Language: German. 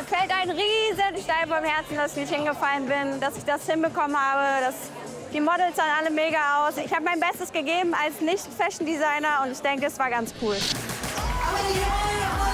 fällt ein riesen Stein vom Herzen, dass ich nicht hingefallen bin, dass ich das hinbekommen habe. Die Models sahen alle mega aus. Ich habe mein Bestes gegeben als Nicht-Fashion-Designer und ich denke, es war ganz cool.